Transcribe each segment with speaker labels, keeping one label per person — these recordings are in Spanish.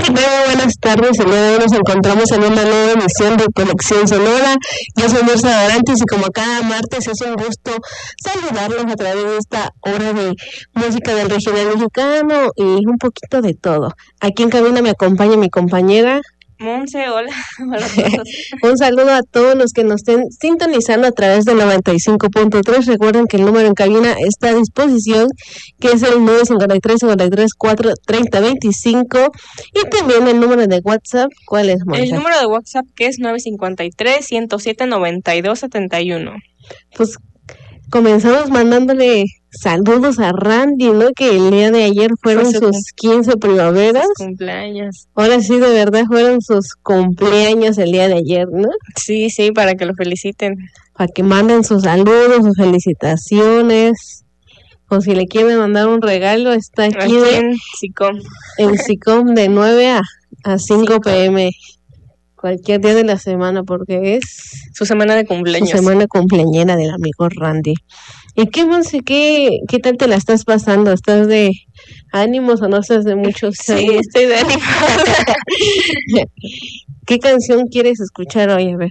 Speaker 1: Muy buenas tardes, el día de hoy nos encontramos en una nueva emisión de Conexión Sonora. Yo soy Mirza Arantes y como cada martes es un gusto saludarlos a través de esta hora de música del regional mexicano y un poquito de todo. Aquí en cabina me acompaña mi compañera
Speaker 2: Monse, hola. Hola a todos.
Speaker 1: Un saludo a todos los que nos estén sintonizando a través del 95.3. Recuerden que el número en cabina está a disposición, que es el 953-53-4-30-25. Y también el número de WhatsApp, ¿cuál es, Monse?
Speaker 2: El número de WhatsApp que es 953-107-9271.
Speaker 1: Pues comenzamos mandándole saludos a Randy, ¿no? Que el día de ayer fueron sus 15 primaveras.
Speaker 2: Sus cumpleaños.
Speaker 1: Ahora sí, de verdad, fueron sus cumpleaños el día de ayer, ¿no?
Speaker 2: Sí, para que lo feliciten.
Speaker 1: Para que manden sus saludos, sus felicitaciones. O si le quieren mandar un regalo, está aquí
Speaker 2: en SICOM.
Speaker 1: En SICOM de 9 a 5 p.m. Cualquier día de la semana, porque es
Speaker 2: su semana de cumpleaños.
Speaker 1: Su semana cumpleañera del amigo Randy. ¿Y qué tal te la estás pasando? ¿Estás de ánimos o no estás de muchos?
Speaker 2: Sí, estoy de ánimos.
Speaker 1: ¿Qué canción quieres escuchar hoy? A ver.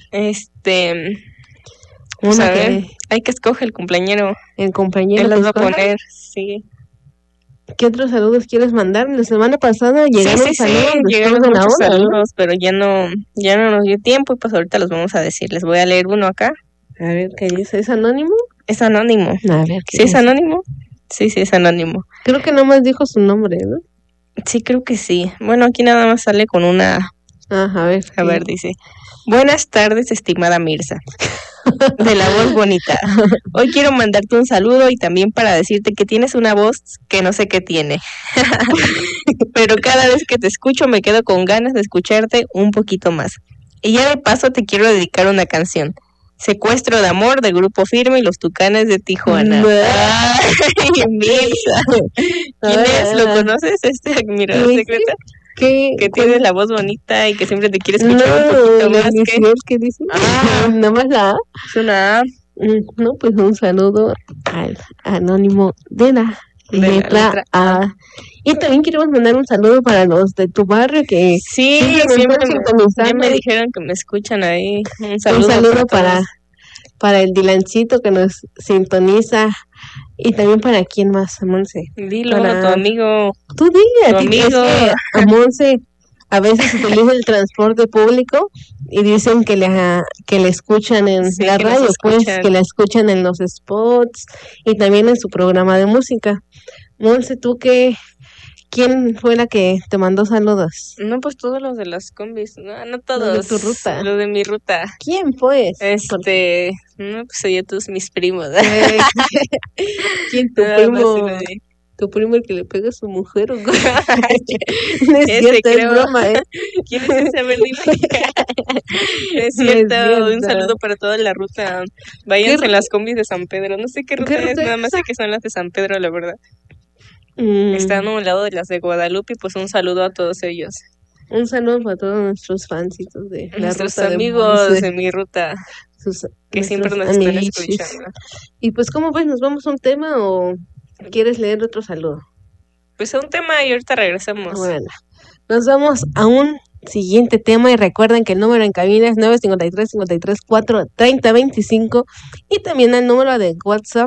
Speaker 2: Pues a ver, hay que escoger el cumpleañero.
Speaker 1: El cumpleañero.
Speaker 2: Él las va a poner, sí.
Speaker 1: ¿Qué otros saludos quieres mandar? La semana pasada llegaron
Speaker 2: saludos, pero ya no nos dio tiempo y pues ahorita los vamos a decir. Les voy a leer uno acá.
Speaker 1: A ver, ¿qué dice? ¿Es anónimo?
Speaker 2: Es anónimo.
Speaker 1: A ver, ¿qué
Speaker 2: dice? ¿Es anónimo? Sí, es anónimo.
Speaker 1: Creo que nomás dijo su nombre, ¿no?
Speaker 2: Sí, creo que sí. Bueno, aquí nada más sale con una...
Speaker 1: a ver.
Speaker 2: A ver, dice: buenas tardes, estimada Mirza. De la voz bonita. Hoy quiero mandarte un saludo y también para decirte que tienes una voz que no sé qué tiene. Pero cada vez que te escucho me quedo con ganas de escucharte un poquito más. Y ya de paso te quiero dedicar una canción. Secuestro de amor de Grupo Firme y los Tucanes de Tijuana. Ay, Mirza. ¿Quién es? ¿Lo conoces? Admirador secreto. Que tienes la voz bonita y que siempre te quieres escuchar un poquito más.
Speaker 1: ¿Qué dice?
Speaker 2: Nada más la A. Es una A.
Speaker 1: No, pues un saludo al anónimo de la letra A. Y también queremos mandar un saludo para los de tu barrio que
Speaker 2: sí, siempre me dijeron que me escuchan ahí. Un saludo
Speaker 1: para el Dilancito que nos sintoniza. Y también para quién más, Monse.
Speaker 2: Dilo, para tu amigo.
Speaker 1: Tú dile,
Speaker 2: tu amigo.
Speaker 1: Es que a Monse a veces utiliza el transporte público y dicen que le escuchan en la radio, pues que la escuchan en los spots y también en su programa de música. Monse, ¿tú quién fue la que te mandó saludos?
Speaker 2: No, pues todos los de las combis, no todos.
Speaker 1: Los de tu ruta.
Speaker 2: Los de mi ruta.
Speaker 1: ¿Quién pues?
Speaker 2: No, pues oye, todos mis primos.
Speaker 1: ¿Quién tu primo? ¿Tu primo el que le pega a su mujer? ¿O no es cierto, es broma,
Speaker 2: ¿Quién es ese? A ver, dime. Es cierto, un saludo para toda la ruta. Váyanse en las combis de San Pedro. No sé qué ruta es, nada más sé que son las de San Pedro, la verdad. Están a un lado de las de Guadalupe, pues un saludo a todos ellos.
Speaker 1: Un saludo para todos nuestros fancitos de la
Speaker 2: nuestros
Speaker 1: ruta
Speaker 2: amigos de mi ruta, que siempre nos están escuchando.
Speaker 1: Y pues, ¿cómo ves? ¿Nos vamos a un tema o quieres leer otro saludo?
Speaker 2: Pues a un tema y ahorita regresamos.
Speaker 1: Bueno, nos vamos a un siguiente tema y recuerden que el número en cabina es 953-53-4-30-25 y también el número de WhatsApp